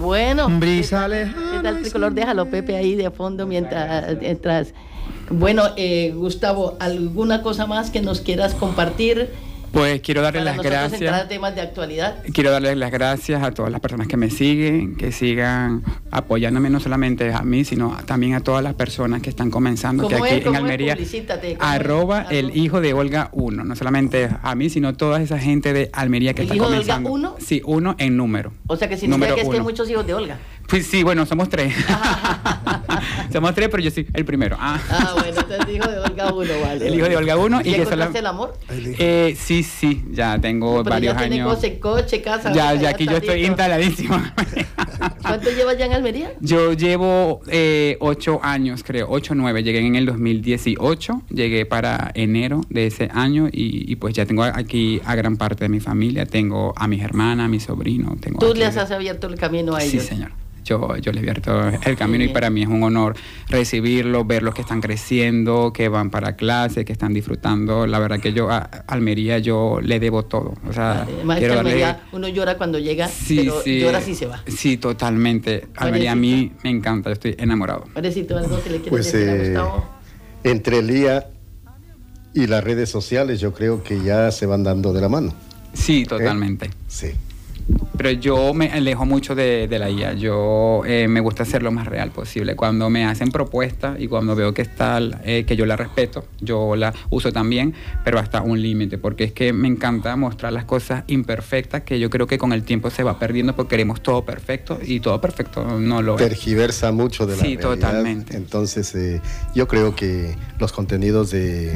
Bueno, Brisa ¿qué tal el tricolor? Déjalo, Pepe, ahí de fondo mientras entras. Bueno, Gustavo, ¿alguna cosa más que nos quieras compartir? Pues quiero darles las gracias. Entrar a temas de actualidad. Quiero darles las gracias a todas las personas que me siguen, que sigan apoyándome no solamente a mí, sino también a todas las personas que están comenzando, que aquí en Almería, @elhijodeolga1, no solamente a mí, sino toda esa gente de Almería que está comenzando. ¿El hijo de Olga 1? Sí, 1 en número. O sea que significa que es que hay muchos hijos de Olga. Pues sí, bueno, somos 3. Somos 3, pero yo soy el primero. Bueno, entonces el hijo de Olga 1, vale. El hijo de Olga 1. ¿Y encontraste el amor? Sí, ya tengo varios años. Ya tiene coche, casa. Ya aquí yo estoy instaladísimo. ¿Cuánto llevas ya en Almería? Yo llevo 8 años, creo, 8 o 9. Llegué en el 2018, llegué para enero de ese año y pues ya tengo aquí a gran parte de mi familia. Tengo a mis hermanas, a mis sobrinos. ¿Tú les has abierto el camino a ellos? Sí, señor. Yo les he abierto el camino y para mí es un honor recibirlos, verlos que están creciendo, que van para clase, que están disfrutando. La verdad que yo a Almería yo le debo todo. O sea, además que Almería uno llora cuando llega, pero llora si se va. Sí, totalmente. Almería a mí me encanta, yo estoy enamorado. Parecito, algo que le quieres decir a Gustavo. Entre el IA y las redes sociales yo creo que ya se van dando de la mano. Sí, totalmente. Sí. Pero yo me alejo mucho de la IA. Yo me gusta ser lo más real posible. Cuando me hacen propuestas y cuando veo que que yo la respeto, yo la uso también, pero hasta un límite, porque es que me encanta mostrar las cosas imperfectas que yo creo que con el tiempo se va perdiendo porque queremos todo perfecto y todo perfecto no lo es. Tergiversa mucho de la realidad. Sí, totalmente. Entonces yo creo que los contenidos de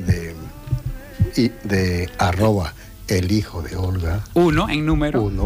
@el hijo de Olga 1 en número 1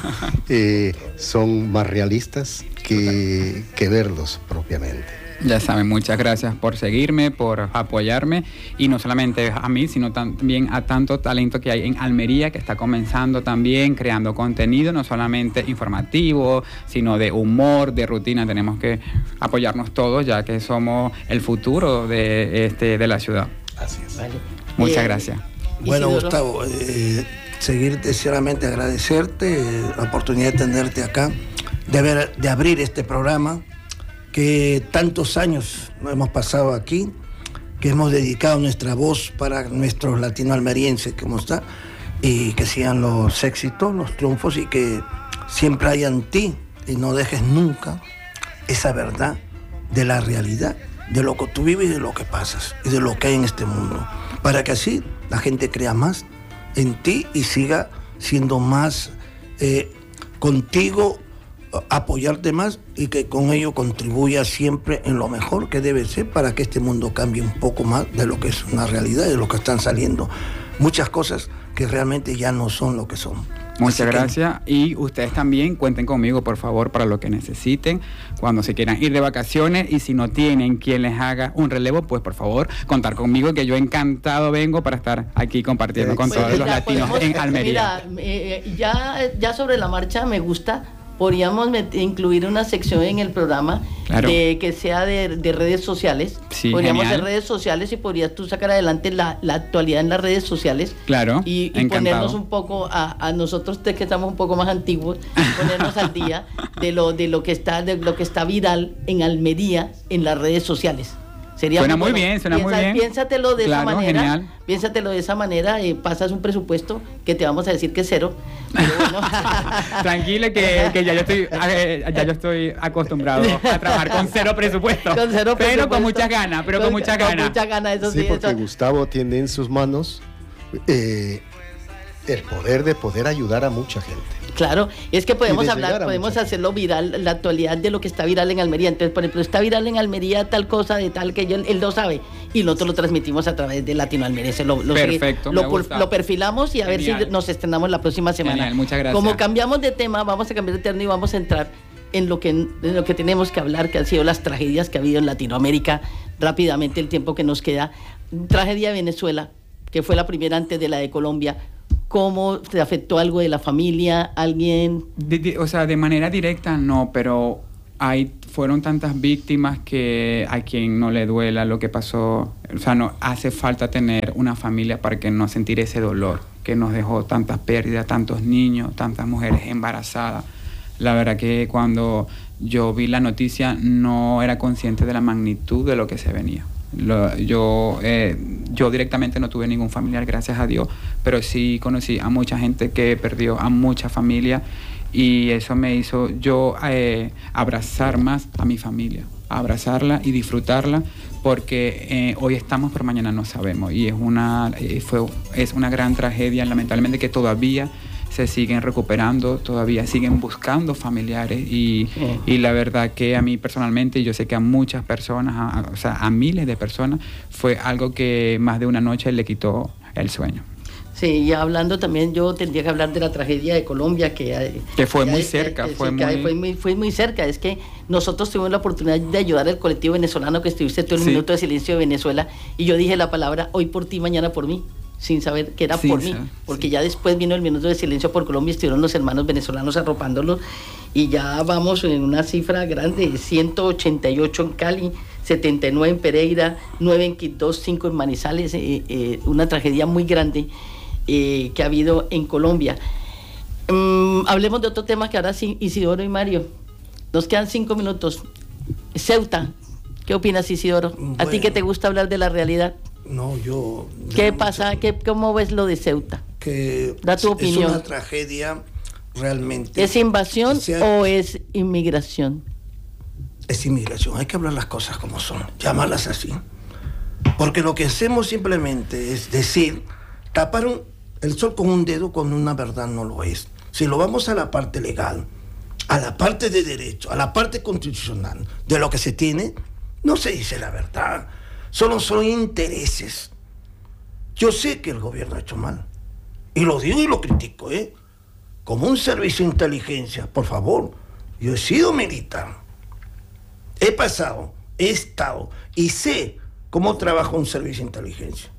son más realistas que verlos propiamente. Ya saben, muchas gracias por seguirme, por apoyarme y no solamente a mí, sino también a tanto talento que hay en Almería que está comenzando también creando contenido, no solamente informativo, sino de humor, de rutina. Tenemos que apoyarnos todos ya que somos el futuro de la ciudad. Así es. Vale. Muchas gracias. Bueno, Gustavo, seguirte sinceramente, agradecerte la oportunidad de tenerte acá, de abrir este programa que tantos años hemos pasado aquí, que hemos dedicado nuestra voz para nuestros latinoalmerienses, como está, y que sigan los éxitos, los triunfos y que siempre haya en ti y no dejes nunca esa verdad de la realidad, de lo que tú vives y de lo que pasas y de lo que hay en este mundo, para que así la gente crea más en ti y siga siendo más contigo, apoyarte más y que con ello contribuya siempre en lo mejor que debe ser para que este mundo cambie un poco más de lo que es una realidad y de lo que están saliendo muchas cosas que realmente ya no son lo que son. Muchas gracias y ustedes también cuenten conmigo por favor para lo que necesiten cuando se quieran ir de vacaciones y si no tienen quien les haga un relevo pues por favor contar conmigo que yo encantado vengo para estar aquí compartiendo con todos los latinos en Almería. Mira, ya sobre la marcha me gusta. Podríamos incluir una sección en el programa que sea de redes sociales. Sí, podríamos genial. hacer redes sociales y podrías tú sacar adelante la actualidad en las redes sociales. Claro, y ponernos un poco a nosotros que estamos un poco más antiguos, ponernos al día de lo que está viral en Almería en las redes sociales. Suena muy bien. Piénsatelo de esa manera. Genial. Piénsatelo de esa manera. Pasas un presupuesto que te vamos a decir que es 0. Pero bueno. Tranquilo que ya yo estoy acostumbrado a trabajar con 0 presupuesto. Con 0 presupuesto. Pero con muchas ganas. Con muchas ganas, eso sí. Porque Gustavo tiene en sus manos el poder de poder ayudar a mucha gente. Claro, es que podemos hacerlo viral, la actualidad de lo que está viral en Almería. Entonces, por ejemplo, está viral en Almería tal cosa de tal que él no sabe y nosotros lo transmitimos a través de Latinoalmerense. Perfecto, lo perfilamos y a ver si nos estrenamos la próxima semana. Genial, muchas gracias. Como cambiamos de tema, vamos a cambiar de tema y vamos a entrar en lo que tenemos que hablar, que han sido las tragedias que ha habido en Latinoamérica. Rápidamente, el tiempo que nos queda. Tragedia de Venezuela, que fue la primera antes de la de Colombia. ¿Cómo te afectó algo de la familia? ¿Alguien? O sea, de manera directa no, pero fueron tantas víctimas que a quien no le duela lo que pasó. O sea, no hace falta tener una familia para que no sentir ese dolor que nos dejó tantas pérdidas, tantos niños, tantas mujeres embarazadas. La verdad que cuando yo vi la noticia no era consciente de la magnitud de lo que se venía. Yo directamente no tuve ningún familiar, gracias a Dios, pero sí conocí a mucha gente que perdió a mucha familia, y eso me hizo yo abrazar más a mi familia, abrazarla y disfrutarla, porque hoy estamos pero mañana no sabemos, y es una gran tragedia, lamentablemente, que todavía se siguen recuperando, todavía siguen buscando familiares, y la verdad que a mí personalmente, y yo sé que a muchas personas, a miles de personas, fue algo que más de una noche le quitó el sueño. Sí, y hablando también, yo tendría que hablar de la tragedia de Colombia, que fue muy cerca, fue muy cerca. Es que nosotros tuvimos la oportunidad de ayudar al colectivo venezolano, que estuviste todo el minuto de silencio de Venezuela, y yo dije la palabra hoy por ti, mañana por mí, sin saber que era por mí, porque ya después vino el minuto de silencio por Colombia, estuvieron los hermanos venezolanos arropándolos, y ya vamos en una cifra grande, 188 en Cali, 79 en Pereira, 9 en Quibdó, 5 en Manizales, una tragedia muy grande que ha habido en Colombia. Hablemos de otro tema que ahora sí, Isidoro y Mario, nos quedan 5 minutos. Ceuta, ¿qué opinas, Isidoro? Bueno, ¿a ti que te gusta hablar de la realidad? No, yo... ¿Qué pasa? ¿Cómo ves lo de Ceuta? Da tu opinión. Es una tragedia realmente. ¿Es invasión o es inmigración? Es inmigración. Hay que hablar las cosas como son, llamarlas así. Porque lo que hacemos simplemente es decir, tapar el sol con un dedo cuando una verdad no lo es. Si lo vamos a la parte legal, a la parte de derecho, a la parte constitucional de lo que se tiene, no se dice la verdad. Solo son intereses. Yo sé que el gobierno ha hecho mal, y lo digo y lo critico, como un servicio de inteligencia. Por favor, yo he sido militar, he pasado, he estado y sé cómo trabaja un servicio de inteligencia,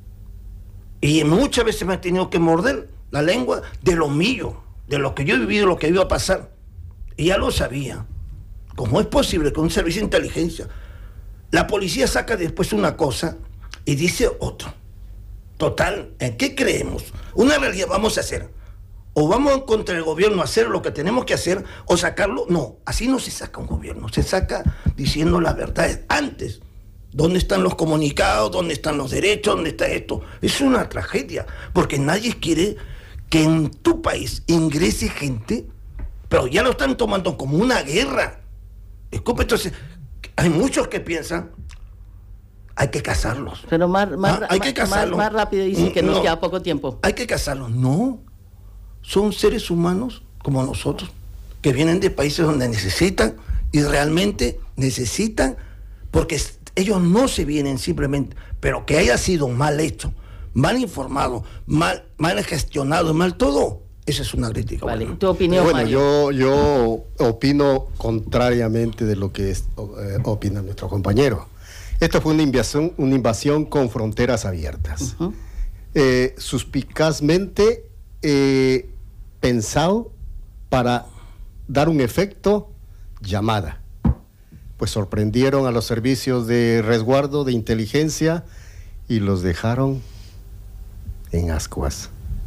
y muchas veces me he tenido que morder la lengua de lo mío, de lo que yo he vivido, lo que iba a pasar, y ya lo sabía. ¿Cómo es posible que un servicio de inteligencia, la policía saca después una cosa y dice otro? Total, ¿en qué creemos? Una realidad vamos a hacer. O vamos contra el gobierno a hacer lo que tenemos que hacer, o sacarlo. No, así no se saca un gobierno. Se saca diciendo las verdades antes. ¿Dónde están los comunicados? ¿Dónde están los derechos? ¿Dónde está esto? Es una tragedia, porque nadie quiere que en tu país ingrese gente, pero ya lo están tomando como una guerra. Entonces, hay muchos que piensan, hay que casarlos. Pero más rápido, dicen que nos queda poco tiempo. Hay que casarlos. No, son seres humanos como nosotros, que vienen de países donde necesitan, y realmente necesitan, porque ellos no se vienen simplemente, pero que haya sido mal hecho, mal informado, mal gestionado, mal todo. Esa es una crítica. Vale, ¿tu opinión, bueno, Mario? yo opino contrariamente de lo que opina nuestro compañero. Esto fue una invasión con fronteras abiertas. Uh-huh. Suspicazmente pensado para dar un efecto llamada. Pues sorprendieron a los servicios de resguardo, de inteligencia, y los dejaron en ascuas.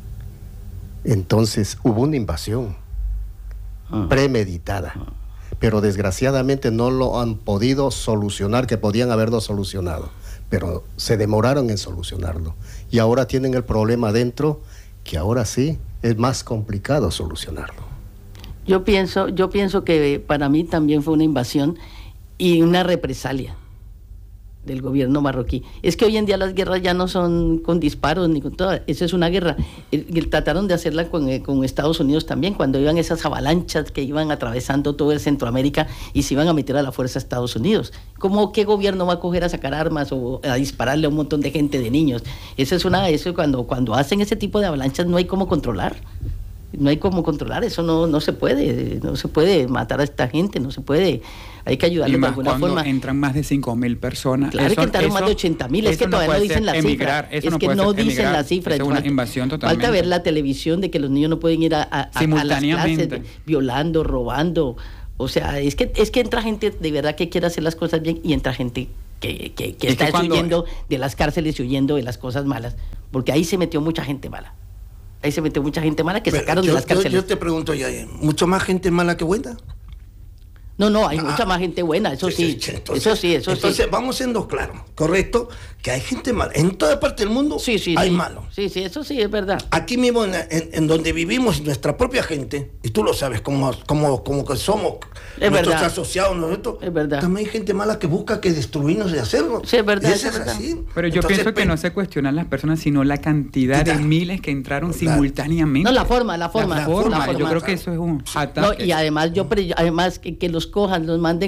Entonces hubo una invasión premeditada, pero desgraciadamente no lo han podido solucionar, que podían haberlo solucionado, pero se demoraron en solucionarlo, y ahora tienen el problema dentro, que ahora sí es más complicado solucionarlo. Yo pienso que para mí también fue una invasión y una represalia del gobierno marroquí. Es que hoy en día las guerras ya no son con disparos ni con todo, eso es una guerra. Trataron de hacerla con Estados Unidos también, cuando iban esas avalanchas que iban atravesando todo el Centroamérica y se iban a meter a la fuerza a Estados Unidos. ¿Cómo qué gobierno va a coger a sacar armas o a dispararle a un montón de gente, de niños? Eso cuando hacen ese tipo de avalanchas no hay cómo controlar. No hay cómo controlar, eso no se puede matar a esta gente, no se puede, hay que ayudarles de alguna forma. Cuando entran más de 5.000 personas. Claro que entraron más de 80.000, es que todavía no dicen la cifra. Es que no dicen la cifra. Es una invasión totalmente. Falta ver la televisión de que los niños no pueden ir a las clases, violando, robando. O sea, es que entra gente de verdad que quiere hacer las cosas bien, y entra gente que está huyendo de las cárceles y huyendo de las cosas malas, porque ahí se metió mucha gente mala. Ahí se metió mucha gente mala que sacaron de las cárceles. Yo te pregunto ya, ¿mucho más gente mala que buena? No, hay mucha más gente buena, eso sí. Entonces, vamos siendo claros, correcto, que hay gente mala. En toda parte del mundo hay malos. Sí, eso sí, es verdad. Aquí mismo, en donde vivimos, nuestra propia gente, y tú lo sabes, como que somos es nuestros verdad. Asociados, nosotros, es verdad. También hay gente mala que busca que destruirnos y hacernos. Sí, es verdad. Es así. Pero yo pienso que no se cuestionan las personas, sino la cantidad de miles que entraron simultáneamente. No, la forma. Yo creo que eso es un ataque. No, y además, que los cojan, los manden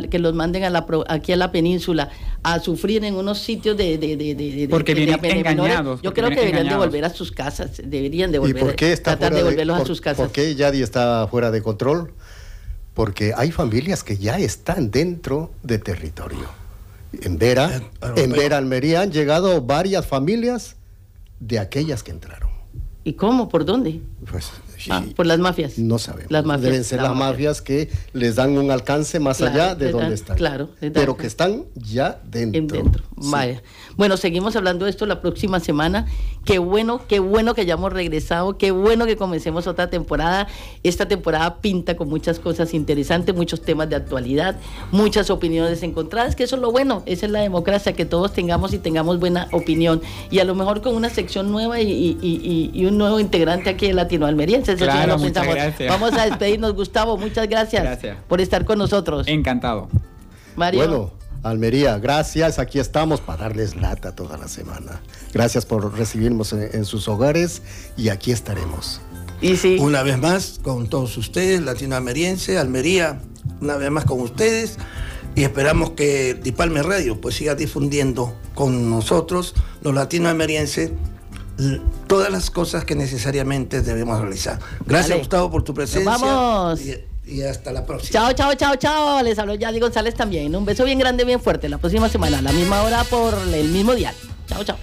aquí a la península a sufrir en unos sitios porque vienen engañados. Yo creo que deberían de volver a sus casas, deberían de volver. ¿Y por qué tratar de volverlos a sus casas? ¿Por qué Yadi está fuera de control? Porque hay familias que ya están dentro de territorio. En Vera, Almería, han llegado varias familias de aquellas que entraron. ¿Y cómo? ¿Por dónde? Pues, por las mafias. No sabemos. Las mafias, deben ser las mafias que les dan un alcance más allá de donde están. Claro. Pero que están ya dentro. Sí. Vaya. Bueno, seguimos hablando de esto la próxima semana. Qué bueno que hayamos regresado. Qué bueno que comencemos otra temporada. Esta temporada pinta con muchas cosas interesantes, muchos temas de actualidad, muchas opiniones encontradas, que eso es lo bueno. Esa es la democracia, que todos tengamos buena opinión. Y a lo mejor con una sección nueva y un nuevo integrante aquí de Latinoalmeriense. Claro, muchas gracias. Vamos a despedirnos, Gustavo. Muchas gracias por estar con nosotros. Encantado. Mario. Bueno, Almería, gracias. Aquí estamos para darles lata toda la semana. Gracias por recibirnos en sus hogares y aquí estaremos. Y sí. Una vez más con todos ustedes, latinoameriense, Almería, una vez más con ustedes. Y esperamos que Dipalme Radio pues siga difundiendo con nosotros, los latinoamerienses, todas las cosas que necesariamente debemos realizar. Gracias, Gustavo, por tu presencia. Nos vamos. Y hasta la próxima. Chao. Les habló Yadi González también. Un beso bien grande, bien fuerte. La próxima semana, a la misma hora, por el mismo dial. Chao.